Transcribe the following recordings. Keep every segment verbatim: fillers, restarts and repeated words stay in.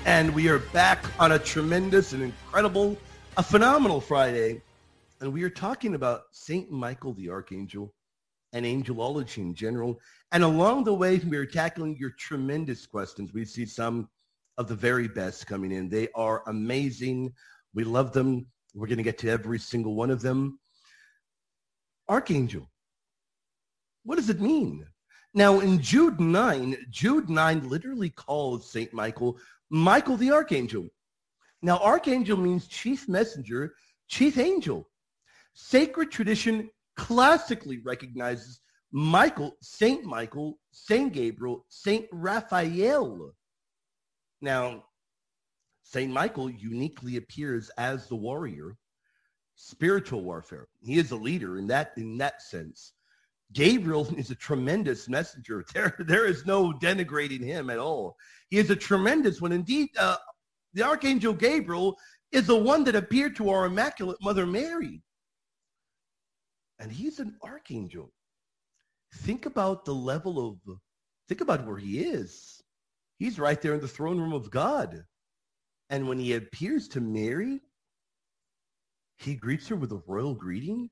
And we are back on a tremendous and incredible, a phenomenal Friday. And we are talking about Saint Michael the Archangel and angelology in general. And along the way, we are tackling your tremendous questions. We see some of the very best coming in. They are amazing. We love them. We're going to get to every single one of them. Archangel. What does it mean? Now, in Jude nine, Jude nine literally calls Saint Michael Michael the Archangel. Now, Archangel means chief messenger, chief angel. Sacred tradition classically recognizes Michael, Saint Michael, Saint Gabriel, Saint Raphael. Now, Saint Michael uniquely appears as the warrior, spiritual warfare. He is a leader in that, in that sense. Gabriel is a tremendous messenger. There, there is no denigrating him at all. He is a tremendous one. Indeed, uh, the Archangel Gabriel is the one that appeared to our Immaculate Mother Mary. And he's an archangel. Think about the level of, think about where he is. He's right there in the throne room of God. And when he appears to Mary, he greets her with a royal greeting.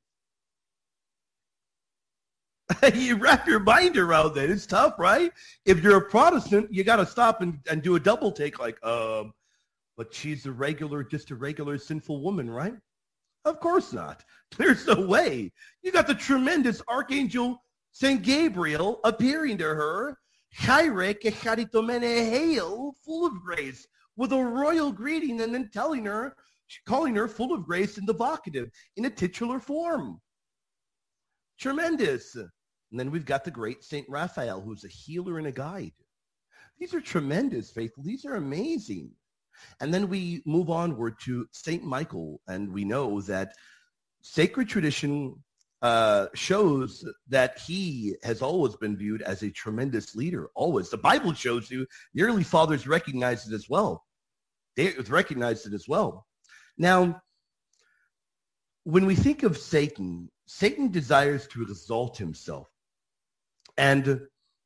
You wrap your mind around that. It's tough, right? If you're a Protestant, you got to stop and, and do a double take like, um, but she's a regular, just a regular sinful woman, right? Of course not. There's no way. You got the tremendous Archangel Saint Gabriel appearing to her, Chaire que charitomene hail, full of grace, with a royal greeting, and then telling her, calling her full of grace in the vocative, in a titular form. Tremendous. And then we've got the great Saint Raphael, who's a healer and a guide. These are tremendous, faithful. These are amazing. And then we move onward to Saint Michael, and we know that sacred tradition uh, shows that he has always been viewed as a tremendous leader, always. The Bible shows you, the early fathers recognized it as well. They recognized it as well. Now, when we think of Satan, Satan desires to exalt himself. And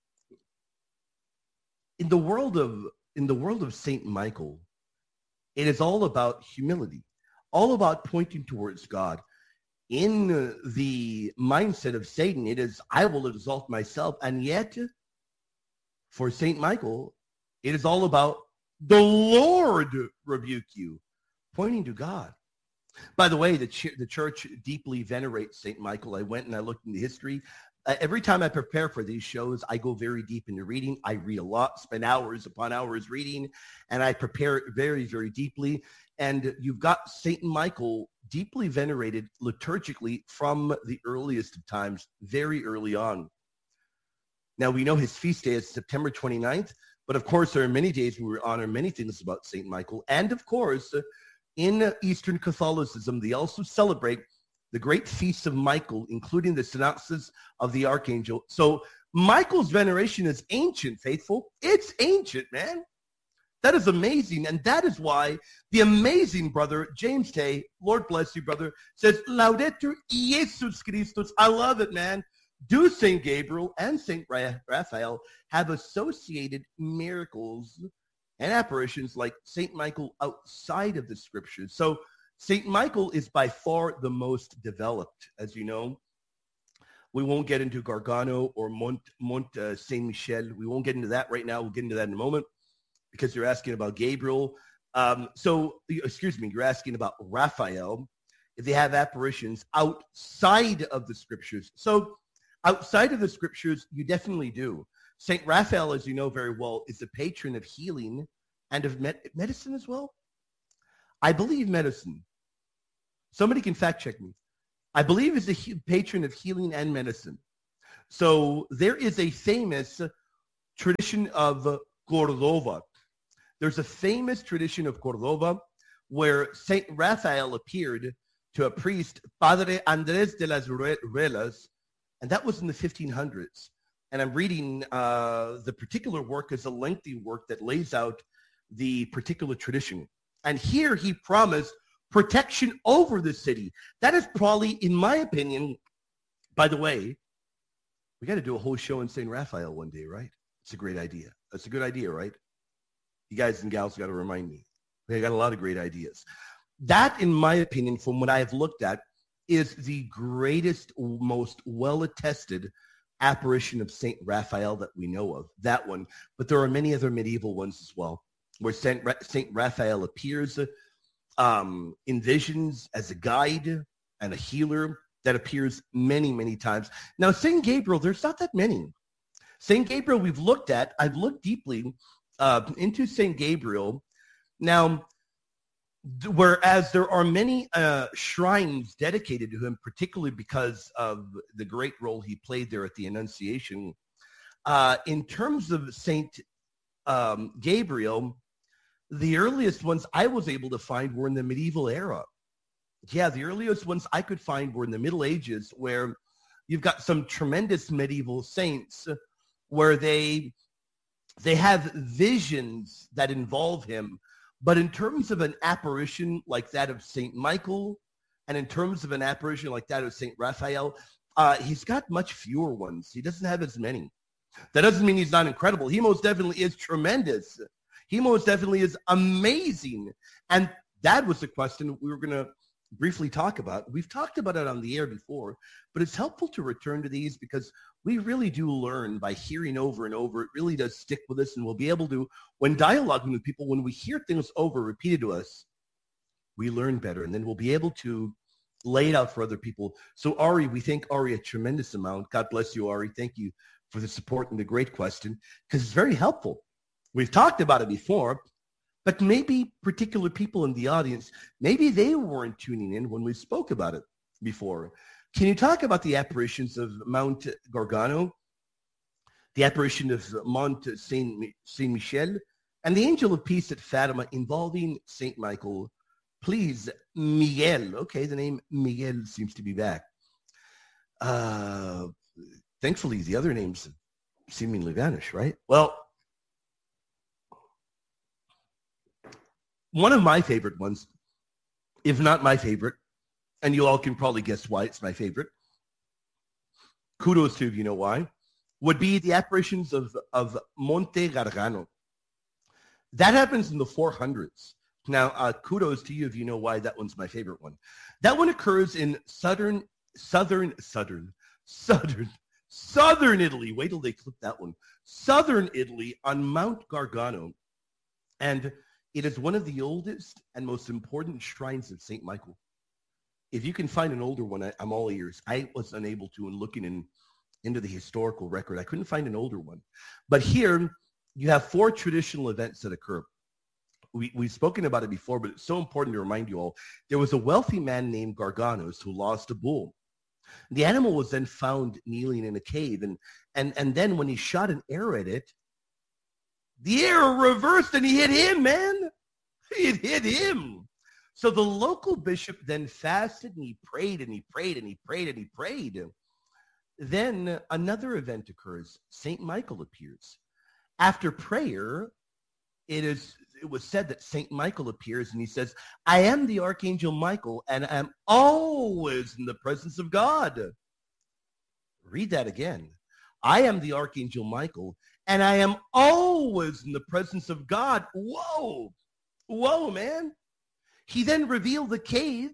in the world of in the world of Saint Michael, it is all about humility, all about pointing towards God. In the mindset of Satan, it is, I will exalt myself. And yet, for Saint Michael, it is all about the Lord rebuke you, pointing to God. By the way, the, ch- the church deeply venerates Saint Michael. I went and I looked into history. Uh, every time I prepare for these shows, I go very deep into reading. I read a lot, spend hours upon hours reading, and I prepare very, very deeply. And you've got Saint Michael deeply venerated liturgically from the earliest of times, very early on. Now, we know his feast day is September twenty-ninth, but of course, there are many days where we honor many things about Saint Michael. And of course, in Eastern Catholicism, they also celebrate the great feasts of Michael, including the synopsis of the Archangel. So Michael's veneration is ancient, faithful. It's ancient, man. That is amazing. And that is why the amazing brother, James Tay, Lord bless you, brother, says, Laudetur Jesus Christus. I love it, man. Do Saint Gabriel and Saint Raphael have associated miracles and apparitions like Saint Michael outside of the scriptures? So Saint Michael is by far the most developed, as you know. We won't get into Gargano or Mont, Mont uh, Saint Michel. We won't get into that right now. We'll get into that in a moment because you're asking about Gabriel. Um, so, excuse me, you're asking about Raphael, if they have apparitions outside of the scriptures. So outside of the scriptures, you definitely do. Saint Raphael, as you know very well, is the patron of healing and of med- medicine as well. I believe medicine. Somebody can fact check me. I believe is the he- patron of healing and medicine. So there is a famous tradition of Cordova. There's a famous tradition of Cordova where Saint Raphael appeared to a priest, Padre Andrés de las Ruelas, and that was in the fifteen hundreds. And I'm reading uh, the particular work is a lengthy work that lays out the particular tradition. And here he promised protection over the city. That is probably, in my opinion, by the way, we got to do a whole show on Saint Raphael one day, right? It's a great idea. That's a good idea, right? You guys and gals got to remind me. They got a lot of great ideas. That, in my opinion, from what I have looked at, is the greatest, most well-attested apparition of Saint Raphael that we know of, that one. But there are many other medieval ones as well, where Saint Ra- Saint Raphael appears um, in visions as a guide and a healer that appears many, many times. Now, Saint Gabriel, there's not that many. Saint Gabriel we've looked at. I've looked deeply uh, into Saint Gabriel. Now, whereas there are many uh, shrines dedicated to him, particularly because of the great role he played there at the Annunciation, uh, in terms of Saint um, Gabriel, the earliest ones I was able to find were in the medieval era. Yeah, the earliest ones I could find were in the Middle Ages, where you've got some tremendous medieval saints where they they have visions that involve him. But in terms of an apparition like that of Saint Michael, and in terms of an apparition like that of Saint Raphael, uh, he's got much fewer ones. He doesn't have as many. That doesn't mean he's not incredible. He most definitely is tremendous. He most definitely is amazing. And that was the question we were going to briefly talk about. We've talked about it on the air before, but it's helpful to return to these because we really do learn by hearing over and over. It really does stick with us, and we'll be able to, when dialoguing with people, when we hear things over repeated to us, we learn better, and then we'll be able to lay it out for other people. So Ari, we thank Ari a tremendous amount. God bless you, Ari. Thank you for the support and the great question, because it's very helpful. We've talked about it before, but maybe particular people in the audience, maybe they weren't tuning in when we spoke about it before. Can you talk about the apparitions of Mount Gargano, the apparition of Mont Saint Saint Michel, and the Angel of Peace at Fatima involving Saint Michael? Please, Miguel. Okay, the name Miguel seems to be back. Uh, thankfully, the other names seemingly vanish, right? Well, one of my favorite ones, if not my favorite, and you all can probably guess why it's my favorite, kudos to you know why, would be the apparitions of, of Monte Gargano. That happens in the four hundreds. Now, uh, kudos to you if you know why that one's my favorite one. That one occurs in southern, southern, southern, southern, southern Italy. Wait till they clip that one. Southern Italy on Mount Gargano. And it is one of the oldest and most important shrines of Saint Michael. If you can find an older one, I, I'm all ears. I was unable to in looking in, into the historical record. I couldn't find an older one. But here, you have four traditional events that occur. We, we've spoken about it before, but it's so important to remind you all. There was a wealthy man named Garganos who lost a bull. The animal was then found kneeling in a cave. And, and, and then when he shot an arrow at it, the arrow reversed and he hit him, man. It hit him. So the local bishop then fasted and he prayed and he prayed and he prayed and he prayed. Then another event occurs. Saint Michael appears. After prayer, it is it was said that Saint Michael appears and he says, I am the Archangel Michael and I am always in the presence of God. Read that again. I am the Archangel Michael and I am always in the presence of God. Whoa. Whoa, man. He then revealed the cave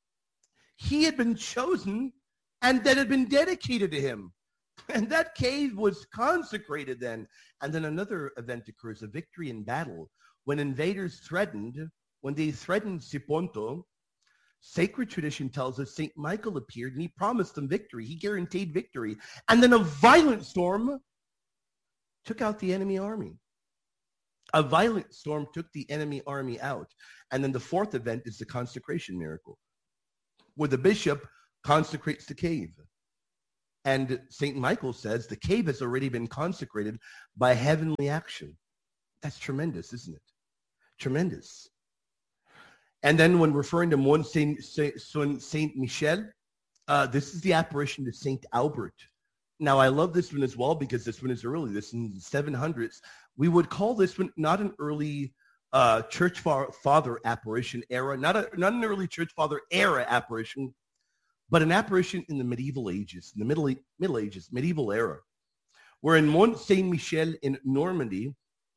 he had been chosen and that had been dedicated to him. And that cave was consecrated then. And then another event occurs, a victory in battle. When invaders threatened, when they threatened Siponto, sacred tradition tells us Saint Michael appeared and he promised them victory. He guaranteed victory. And then a violent storm took out the enemy army. A violent storm took the enemy army out. And then the fourth event is the consecration miracle, where the bishop consecrates the cave. And Saint Michael says the cave has already been consecrated by heavenly action. That's tremendous, isn't it? Tremendous. And then when referring to Mont Saint, Saint, Saint Michel, uh, this is the apparition of Saint Albert. Now, I love this one as well because this one is early. This is in the seven hundreds. We would call this one not an early uh, church father apparition era, not, a, not an early church father era apparition, but an apparition in the medieval ages, in the Middle, Middle Ages, medieval era, where in Mont Saint Michel in Normandy,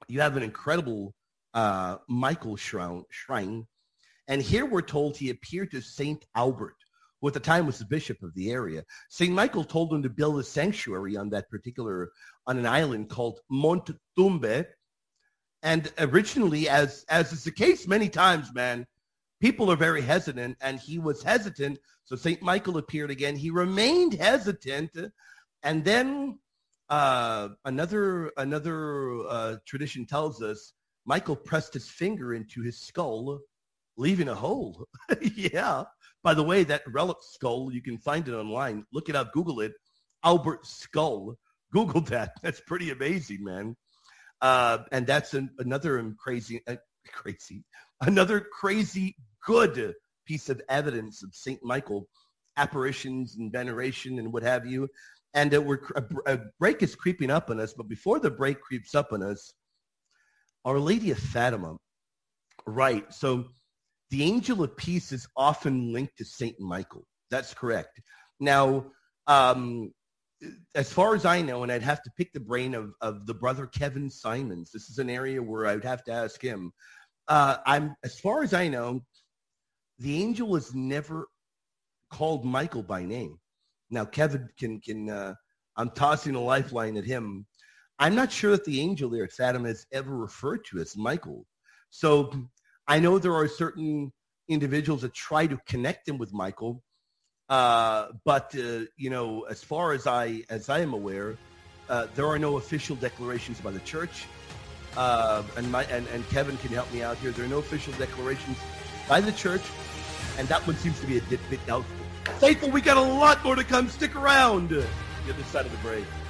you have an incredible uh, Michael shrine. And here we're told he appeared to Saint Albert, who at the time was the bishop of the area. Saint Michael told him to build a sanctuary on that particular, on an island called Montetumbe. And originally, as, as is the case many times, man, people are very hesitant, and he was hesitant. So Saint Michael appeared again. He remained hesitant. And then uh, another, another uh, tradition tells us Michael pressed his finger into his skull, leaving a hole. Yeah. By the way, that relic skull, you can find it online. Look it up. Google it. Albert skull. Google that. That's pretty amazing, man. Uh, and that's an, another crazy, uh, crazy, another crazy good piece of evidence of Saint Michael apparitions and veneration and what have you. And uh, we're, a, a break is creeping up on us. But before the break creeps up on us, Our Lady of Fatima, right? So the angel of peace is often linked to Saint Michael. That's correct. Now, um, as far as I know, and I'd have to pick the brain of, of the brother Kevin Simons. This is an area where I would have to ask him. Uh, I'm, as far as I know, the angel was never called Michael by name. Now, Kevin can, can uh, I'm tossing a lifeline at him. I'm not sure that the angel there at Fatima is ever referred to as Michael. So I know there are certain individuals that try to connect him with Michael. Uh, but, uh, you know, as far as I as I am aware, uh, there are no official declarations by the church. Uh, and, my, and, and Kevin can help me out here. There are no official declarations by the church. And that one seems to be a bit, bit doubtful. Faithful, we got a lot more to come. Stick around. The other side of the break.